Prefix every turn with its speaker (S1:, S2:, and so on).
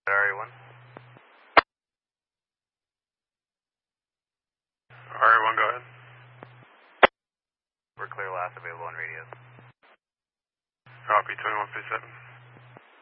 S1: RE1.
S2: RE1, go ahead.
S1: We're clear, last available on radio.
S2: Copy, 2157.